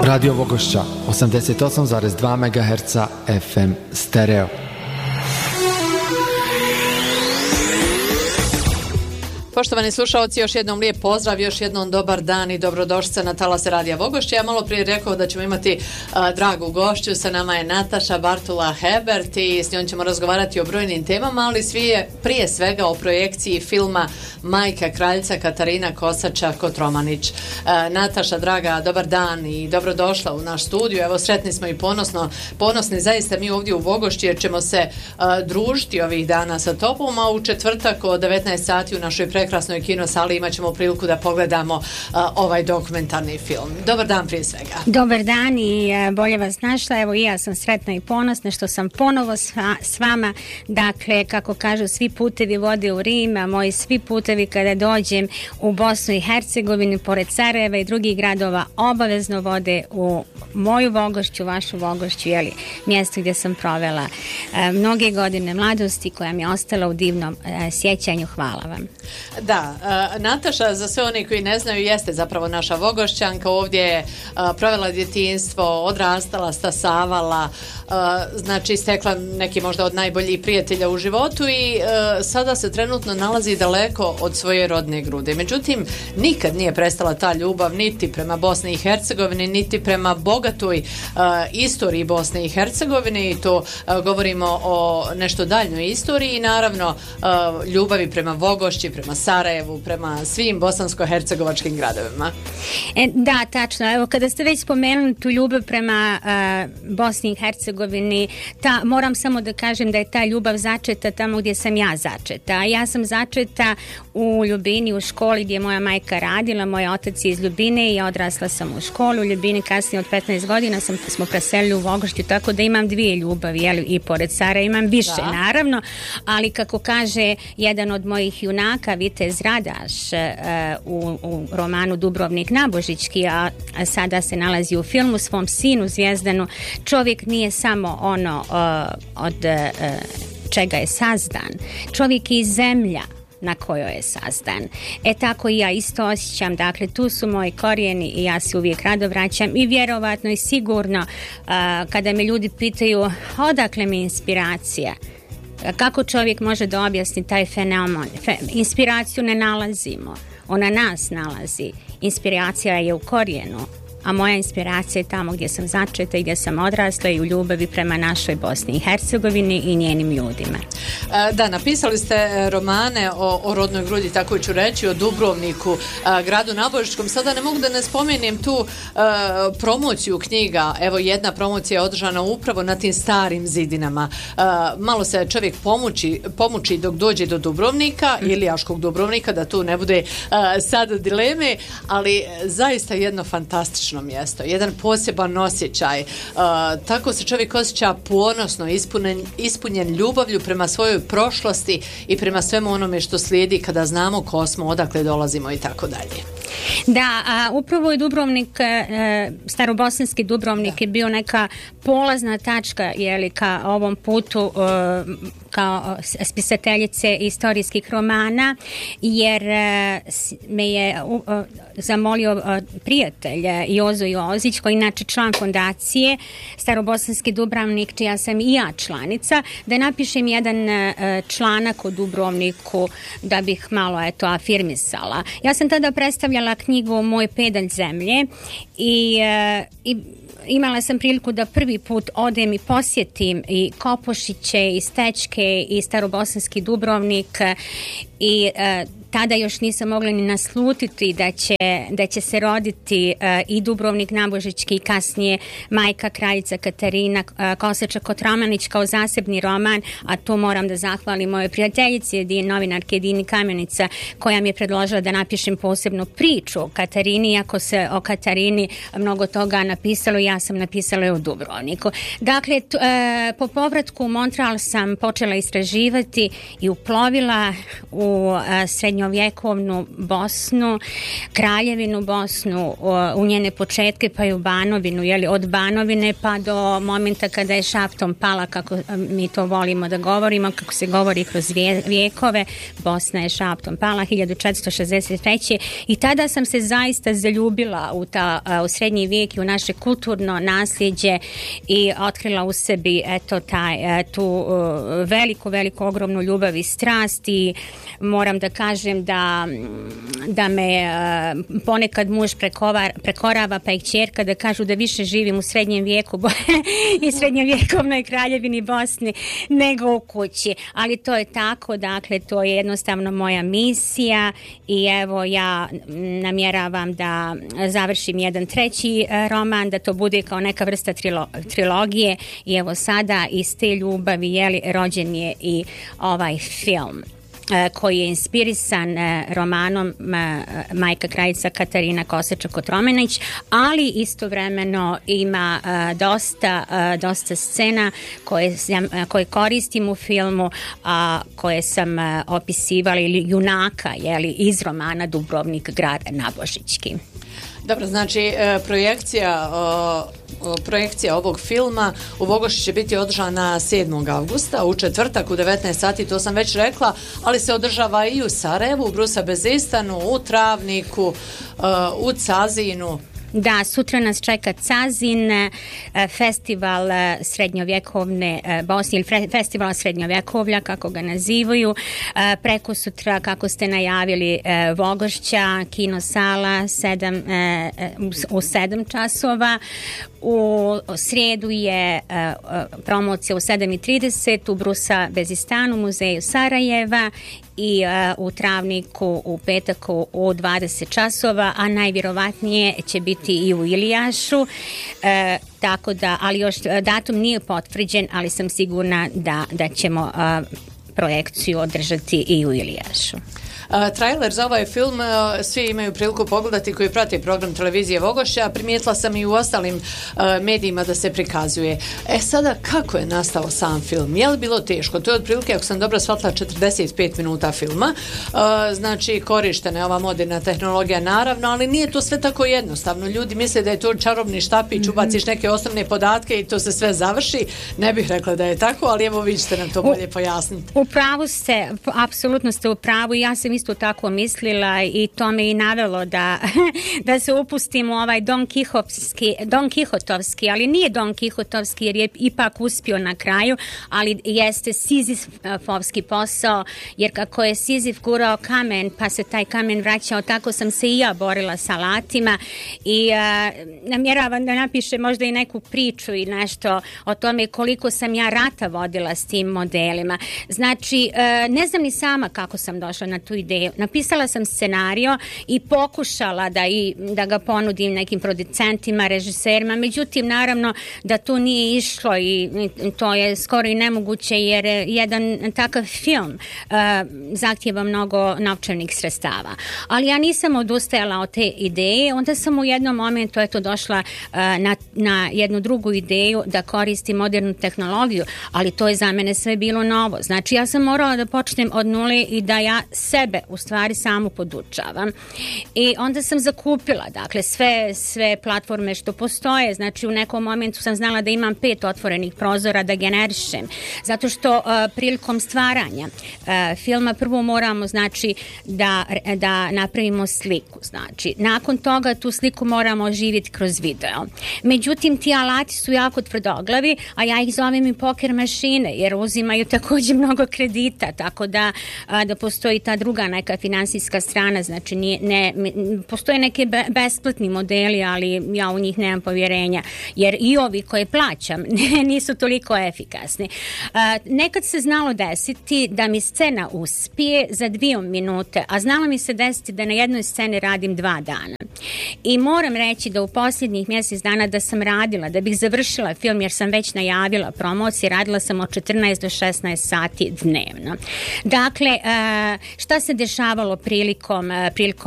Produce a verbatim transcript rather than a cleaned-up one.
Radio Vogošća, osamdeset osam zarez dva megaherca F M stereo. Poštovani slušalci, još jednom lijep pozdrav, još jednom dobar dan i dobrodošlice na talase Radija Vogošća. Ja malo prije rekao da ćemo imati a, dragu gošću, sa nama je Nataša Bartula-Hebert i s njom ćemo razgovarati o brojnim temama, ali svi je prije svega o projekciji filma Majka kraljica Katarina Kosača-Kotromanić. A, Nataša, draga, dobar dan i dobrodošla u naš studiju. Evo, sretni smo i ponosno, ponosni zaista mi ovdje u Vogošći jer ćemo se a, družiti ovih dana sa tobom, a u četvrtak od devetnaest sati u našoj pre prekrasnoj kino sali imat ćemo priliku da pogledamo uh, ovaj dokumentarni film. Dobar dan prije svega. Dobar dan i uh, bolje vas našla. Evo i ja sam sretna i ponosna što sam ponovo s, s vama. Dakle, kako kažu, svi putevi vode u Rim, a moji svi putevi kada dođem u Bosnu i Hercegovinu, pored Sarajeva i drugih gradova, obavezno vode u moju Vogošću, vašu Vogošću, jeli, mjesto gdje sam provela uh, mnoge godine mladosti koja mi je ostala u divnom uh, sjećanju. Hvala vam. Da, uh, Nataša, za sve oni koji ne znaju, jeste zapravo naša Vogošćanka, ovdje je uh, provela djetinjstvo, odrastala, stasavala, uh, znači stekla neki možda od najboljih prijatelja u životu i uh, sada se trenutno nalazi daleko od svoje rodne grude. Međutim, nikad nije prestala ta ljubav niti prema Bosni i Hercegovini, niti prema bogatoj uh, istoriji Bosne i Hercegovine i to uh, govorimo o nešto daljnoj istoriji i naravno uh, ljubavi prema Vogošći, prema Sarajevu, prema svim bosansko-hercegovačkim gradovima. E, da, tačno. Evo, kada ste već spomenuli tu ljubav prema uh, Bosni i Hercegovini, ta, moram samo da kažem da je ta ljubav začeta tamo gdje sam ja začeta. Ja sam začeta u Ljubini, u školi gdje je moja majka radila, moj otac je iz Ljubine i ja odrasla sam u školu u Ljubini, kasnije od petnaest godina sam, smo preselili u Vogošću, tako da imam dvije ljubavi, jel, i pored Sarajeva imam više, da, naravno, ali kako kaže jedan od mojih junaka, Vitez Radaš, uh, u, u romanu Dubrovnik Nabožički, a, a sada se nalazi u filmu, svom sinu Zvijezdanu, čovjek nije samo ono uh, od uh, čega je sazdan, čovjek je i zemlja na kojoj je sazdan. E tako i ja isto osjećam, dakle tu su moji korijeni i ja se uvijek rado vraćam i vjerovatno i sigurno uh, kada me ljudi pitaju odakle mi inspiracija, kako čovjek može da objasni taj fenomen? Fe, inspiraciju ne nalazimo, ona nas nalazi. Inspiracija je u korijenu, a moja inspiracija je tamo gdje sam začeta i gdje sam odrasla i u ljubavi prema našoj Bosni i Hercegovini i njenim ljudima. Da, napisali ste romane o, o rodnoj grudi, tako ću reći, o Dubrovniku, gradu Nabožičkom. Sada ne mogu da ne spomenem tu uh, promociju knjiga. Evo, jedna promocija je održana upravo na tim starim zidinama. Uh, malo se čovjek pomuči, pomuči dok dođe do Dubrovnika, mm. Ilijaškog Dubrovnika, da tu ne bude uh, sad dileme, ali zaista jedno fantastično mjesto, jedan poseban osjećaj. Uh, tako se čovjek osjeća ponosno, ispunjen, ispunjen ljubavlju prema svojoj prošlosti i prema svemu onome što slijedi kada znamo ko smo, odakle dolazimo i tako dalje. Da, a upravo je Dubrovnik, e, starobosanski Dubrovnik da. je bio neka polazna tačka, jeli, ka ovom putu e, kao spisateljice istorijskih romana, jer e, me je e, zamolio e, prijatelj Jozo Jozić, koji inače član fondacije Starobosanski Dubrovnik, čija sam i ja članica, da napišem jedan e, članak o Dubrovniku da bih malo eto afirmisala. Ja sam tada predstavljala knjigu Moj pedalj zemlje i, e, i imala sam priliku da prvi put odem i posjetim i Kopošiće i Stečke i Starobosanski Dubrovnik i e, tada još nisam mogla ni naslutiti da će, da će se roditi uh, i Dubrovnik Nabožički i kasnije Majka kraljica Katarina uh, Kosača-Kotromanić kao zasebni roman, a to moram da zahvalim mojoj prijateljici, novinarke Dini Kamenica, koja mi je predložila da napišem posebnu priču o Katarini, iako se o Katarini mnogo toga napisalo, ja sam napisala o Dubrovniku. Dakle, t, uh, po povratku u Montreal sam počela istraživati i uplovila u uh, srednje srednjovjekovnu Bosnu, kraljevinu Bosnu, u njene početke pa i u Banovinu, jeli, od Banovine pa do momenta kada je šaptom pala, kako mi to volimo da govorimo, kako se govori kroz vijekove, Bosna je šaptom pala hiljadu četiristo šezdeset treće i tada sam se zaista zaljubila u, ta, u srednji vijek i u naše kulturno nasljeđe i otkrila u sebi eto taj, tu veliku, veliku, ogromnu ljubav i strast i moram da kažem da, da me ponekad muž prekovar, prekorava pa i kćerka da kažu da više živim u srednjem vijeku i srednjovjekovnoj kraljevini Bosni nego u kući, ali to je tako, dakle to je jednostavno moja misija i evo ja namjeravam da završim jedan treći roman, da to bude kao neka vrsta trilo, trilogije i evo sada iz te ljubavi jeli, rođen je i ovaj film koji je inspirisan romanom Majka Kraljica Katarina Kosača-Kotromanić, ali istovremeno ima dosta, dosta scena koje, koje koristim u filmu, a koje sam opisivala ili junaka jeli, iz romana Dubrovnik grad Nabožićki. Dobro, znači projekcija, projekcija ovog filma u Vogošći će biti održana sedmog avgusta u četvrtak u devetnaest sati, to sam već rekla, ali se održava i u Sarajevu, u Brusa Bezistanu, u Travniku, u Cazinu. Da, sutra nas čeka Cazin, festival srednjovjekovne Bosne ili festival srednjovjekovlja kako ga nazivaju, preko sutra kako ste najavili Vogošća, kinosala sedam, u sedam časova, u srijedu je promocija u sedam i trideset u Brusa Bezistanu, muzeju Sarajeva i uh, u Travniku u petak u dvadeset časova, a najvjerovatnije će biti i u Ilijašu, uh, tako da, ali još datum nije potvrđen, ali sam sigurna da, da ćemo uh, projekciju održati i u Ilijašu. Uh, trailer za ovaj film uh, svi imaju priliku pogledati koji prate program televizije Vogošća, primijetila sam i u ostalim uh, medijima da se prikazuje. E sada, kako je nastao sam film? Je li bilo teško? To je otprilike, ako sam dobro shvatila, četrdeset pet minuta filma. Uh, znači, korištena je ova moderna tehnologija, naravno, ali nije to sve tako jednostavno. Ljudi misle da je to čarobni štapić, mm-hmm. ubaciš neke osnovne podatke i to se sve završi. Ne bih rekla da je tako, ali evo vi ćete nam to bolje pojasniti. U pravu ste, apsolutno ste u pravu. Ja sam isto tako mislila i to me i navelo da, da se upustim u ovaj Don Kihovski, Don Kihotovski, ali nije Don Kihotovski jer je ipak uspio na kraju, ali jeste Sizifovski posao, jer kako je Sizif gurao kamen pa se taj kamen vraćao, tako sam se i ja borila sa alatima i uh, namjeravam da napišem možda i neku priču i nešto o tome koliko sam ja rata vodila s tim modelima. Znači, uh, ne znam ni sama kako sam došla na tu ideju. Napisala sam scenario i pokušala da, i, da ga ponudim nekim producentima, režiserima, međutim naravno da to nije išlo i to je skoro i nemoguće jer jedan takav film uh, zahtjeva mnogo novčanih sredstava. Ali ja nisam odustajala od te ideje, onda sam u jednom momentu eto došla uh, na, na jednu drugu ideju da koristim modernu tehnologiju, ali to je za mene sve bilo novo. Znači ja sam morala da počnem od nule i da ja sebe u stvari samu podučavam. I onda sam zakupila, dakle, sve, sve platforme što postoje. Znači, u nekom momentu sam znala da imam pet otvorenih prozora da generišem. Zato što uh, prilikom stvaranja uh, filma prvo moramo, znači, da, da napravimo sliku. Znači, nakon toga tu sliku moramo oživjeti kroz video. Međutim, ti alati su jako tvrdoglavi, a ja ih zovem i poker mašine, jer uzimaju također mnogo kredita, tako da, uh, da postoji ta druga neka finansijska strana, znači nije, ne, postoje neke be, besplatni modeli, ali ja u njih nemam povjerenja, jer i ovi koje plaćam nisu toliko efikasni. Uh, nekad se znalo desiti da mi scena uspije za dvije minute, a znalo mi se desiti da na jednoj sceni radim dva dana. I moram reći da u posljednjih mjesec dana da sam radila, da bih završila film, jer sam već najavila promociju, radila sam od četrnaest do šesnaest sati dnevno. Dakle, uh, šta se dešavalo prilikom, prilikom